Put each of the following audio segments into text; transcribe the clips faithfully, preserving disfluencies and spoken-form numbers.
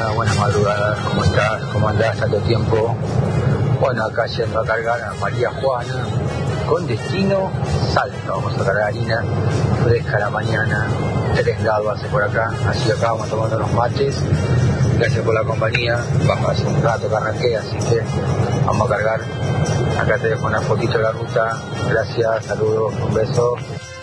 Karina, buenas madrugadas, ¿cómo estás? ¿Cómo andás? Tanto tiempo. Bueno, acá yendo a cargar a María Juana, con destino Salta. Vamos a cargar harina fresca a la mañana, tres grados hace por acá, así que acá vamos tomando unos mates. Gracias por la compañía, bajo hace un rato que arranqué, así que vamos a cargar. Acá te dejo una fotito de la ruta, gracias, saludos, un beso.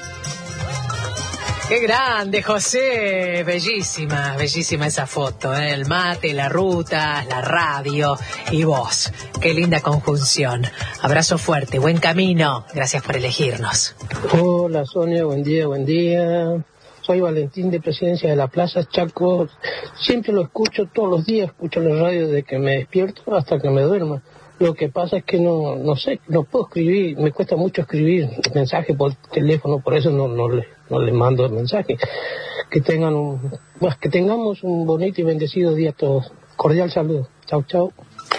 ¡Qué grande, José! Bellísima, bellísima esa foto, ¿eh? El mate, la ruta, la radio y vos. ¡Qué linda conjunción! Abrazo fuerte, buen camino. Gracias por elegirnos. Hola, Sonia, buen día, buen día. Soy Valentín de Presidencia de la Plaza Chaco. Siempre lo escucho todos los días, escucho la radio desde que me despierto hasta que me duermo. Lo que pasa es que no no sé, no puedo escribir, me cuesta mucho escribir mensajes por teléfono, por eso no no le no les mando el mensaje. Que tengan un, pues, que tengamos un bonito y bendecido día a todos. Cordial saludo. Chau, chau.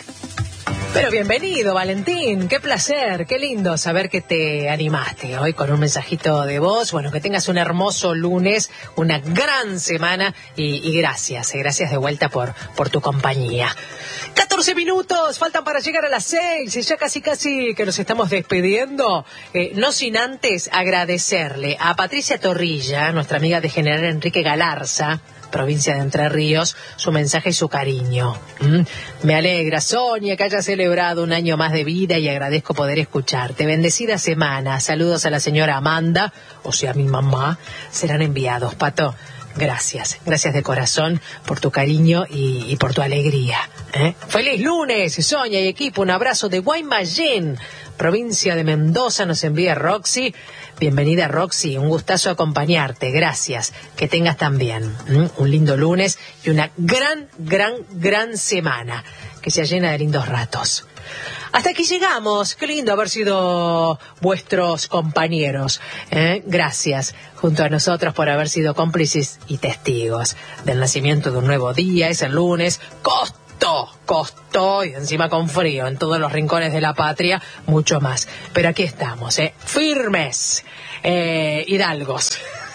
Pero bienvenido, Valentín, qué placer, qué lindo saber que te animaste hoy con un mensajito de voz. Bueno, que tengas un hermoso lunes, una gran semana y, y gracias, eh, gracias de vuelta por, por tu compañía. catorce minutos, faltan para llegar a las seis y ya casi casi que nos estamos despidiendo, eh, no sin antes agradecerle a Patricia Torrilla, nuestra amiga de General Enrique Galarza, provincia de Entre Ríos, su mensaje y su cariño. ¿Mm? Me alegra, Sonia, que haya celebrado un año más de vida y agradezco poder escucharte. Bendecida semana. Saludos a la señora Amanda, o sea, mi mamá. Serán enviados, Pato. Gracias, gracias de corazón por tu cariño y, y por tu alegría. ¿eh? ¡Feliz lunes, Sonia y equipo! Un abrazo de Guaymallén, provincia de Mendoza, nos envía Roxy. Bienvenida, Roxy, un gustazo acompañarte, gracias. Que tengas también ¿m? un lindo lunes y una gran, gran, gran semana que sea llena de lindos ratos. Hasta aquí llegamos, qué lindo haber sido vuestros compañeros. ¿eh? Gracias junto a nosotros por haber sido cómplices y testigos del nacimiento de un nuevo día. Es el lunes, costó, costó y encima con frío en todos los rincones de la patria, mucho más. Pero aquí estamos, ¿eh? firmes, eh, hidalgos.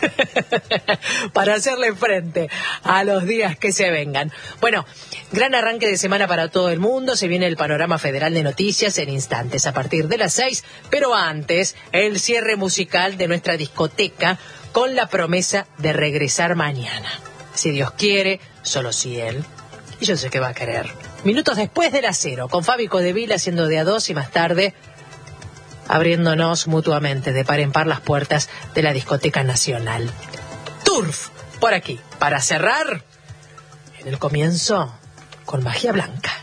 para hacerle frente a los días que se vengan. Bueno, gran arranque de semana para todo el mundo. Se viene el panorama federal de noticias en instantes a partir de las seis, pero antes el cierre musical de nuestra discoteca con la promesa de regresar mañana. Si Dios quiere, solo si Él, y yo sé que va a querer. Minutos después de las cero, con Fabi Codevila haciendo de a dos y más tarde abriéndonos mutuamente de par en par las puertas de la Discoteca Nacional. Turf, por aquí, para cerrar en el comienzo con Magia Blanca.